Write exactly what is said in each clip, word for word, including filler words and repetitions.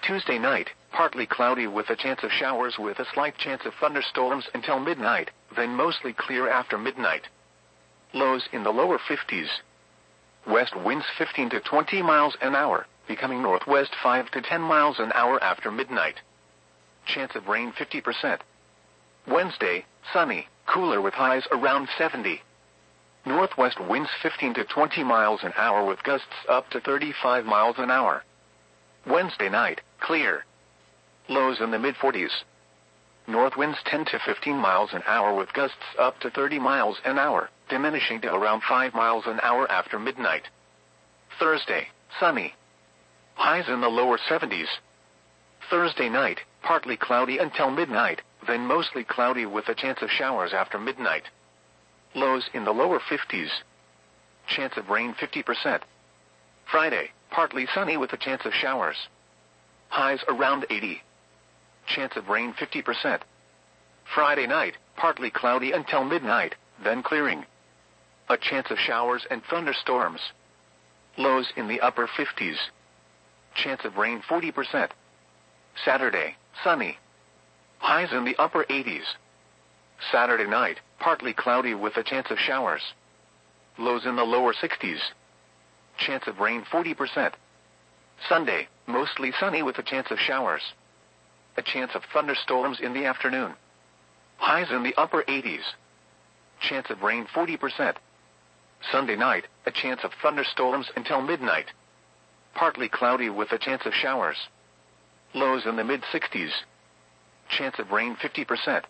Tuesday night, partly cloudy with a chance of showers with a slight chance of thunderstorms until midnight, then mostly clear after midnight. Lows in the lower fifties. West winds fifteen to twenty miles an hour, becoming northwest five to ten miles an hour after midnight. Chance of rain fifty percent. Wednesday, sunny, cooler with highs around seventy. Northwest winds fifteen to twenty miles an hour with gusts up to thirty-five miles an hour. Wednesday night, clear. Lows in the mid forties. North winds ten to fifteen miles an hour with gusts up to thirty miles an hour, diminishing to around five miles an hour after midnight. Thursday, sunny. Highs in the lower seventies. Thursday night, partly cloudy until midnight, then mostly cloudy with a chance of showers after midnight. Lows in the lower fifties. Chance of rain fifty percent. Friday, partly sunny with a chance of showers. Highs around eighty. Chance of rain fifty percent. Friday night, partly cloudy until midnight, then clearing. A chance of showers and thunderstorms. Lows in the upper fifties. Chance of rain forty percent. Saturday, sunny. Highs in the upper eighties. Saturday night, partly cloudy with a chance of showers. Lows in the lower sixties. Chance of rain forty percent. Sunday, mostly sunny with a chance of showers. A chance of thunderstorms in the afternoon. Highs in the upper eighties. Chance of rain forty percent. Sunday night, a chance of thunderstorms until midnight. Partly cloudy with a chance of showers. Lows in the mid sixties. Chance of rain fifty percent.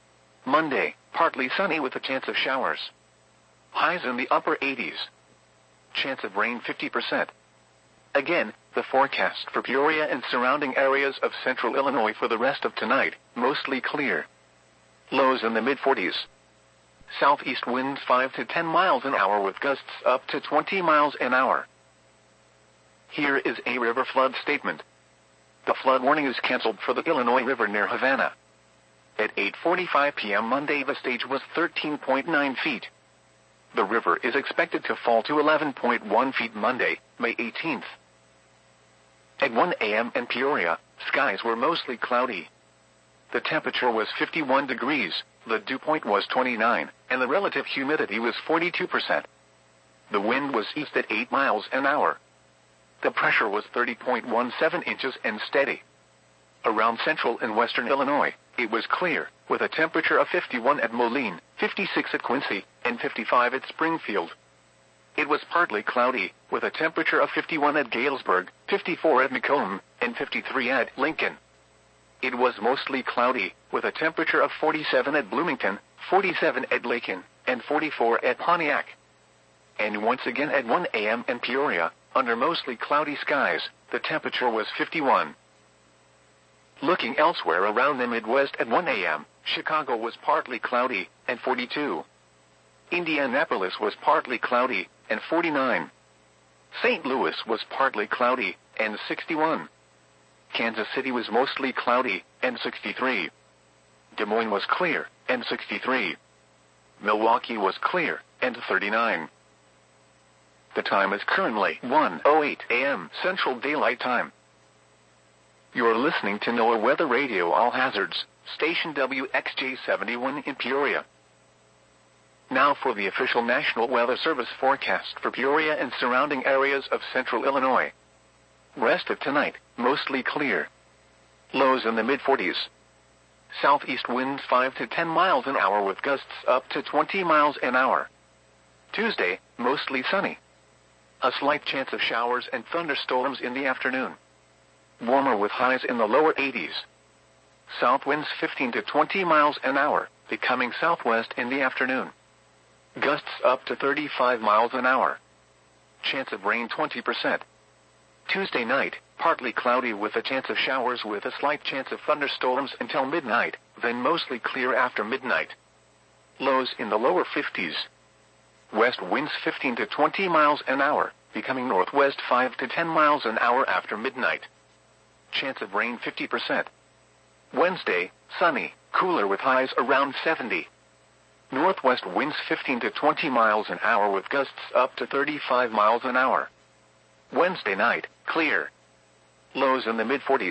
Monday, partly sunny with a chance of showers. Highs in the upper eighties. Chance of rain fifty percent. Again, the forecast for Peoria and surrounding areas of central Illinois for the rest of tonight, mostly clear. Lows in the mid forties. Southeast winds five to ten miles an hour with gusts up to twenty miles an hour. Here is a river flood statement. The flood warning is canceled for the Illinois River near Havana. At eight forty-five p.m. Monday, the stage was thirteen point nine feet. The river is expected to fall to eleven point one feet Monday, May eighteenth. At one a.m. in Peoria, skies were mostly cloudy. The temperature was fifty-one degrees, the dew point was twenty-nine, and the relative humidity was forty-two percent. The wind was east at eight miles an hour. The pressure was thirty point one seven inches and steady. Around central and western Illinois, it was clear, with a temperature of fifty-one at Moline, fifty-six at Quincy, and fifty-five at Springfield. It was partly cloudy, with a temperature of fifty-one at Galesburg, fifty-four at Macomb, and fifty-three at Lincoln. It was mostly cloudy, with a temperature of forty-seven at Bloomington, forty-seven at Lakin, and forty-four at Pontiac. And once again at one a.m. in Peoria, under mostly cloudy skies, the temperature was fifty-one. Looking elsewhere around the Midwest at one a.m., Chicago was partly cloudy, and forty-two. Indianapolis was partly cloudy, and forty-nine. Saint Louis was partly cloudy, and sixty-one. Kansas City was mostly cloudy, and sixty-three. Des Moines was clear, and sixty-three. Milwaukee was clear, and thirty-nine. The time is currently one oh eight a.m. Central Daylight Time. You're listening to NOAA Weather Radio All Hazards, station W X J seventy-one in Peoria. Now for the official National Weather Service forecast for Peoria and surrounding areas of central Illinois. Rest of tonight, mostly clear. Lows in the mid forties. Southeast winds five to ten miles an hour with gusts up to twenty miles an hour. Tuesday, mostly sunny. A slight chance of showers and thunderstorms in the afternoon. Warmer with highs in the lower eighties. South winds fifteen to twenty miles an hour, becoming southwest in the afternoon. Gusts up to thirty-five miles an hour. Chance of rain twenty percent. Tuesday night, partly cloudy with a chance of showers with a slight chance of thunderstorms until midnight, then mostly clear after midnight. Lows in the lower fifties. West winds fifteen to twenty miles an hour, becoming northwest five to ten miles an hour after midnight. Chance of rain fifty percent. Wednesday, sunny, cooler with highs around seventy. Northwest winds fifteen to twenty miles an hour with gusts up to thirty-five miles an hour. Wednesday night, clear. Lows in the mid forties.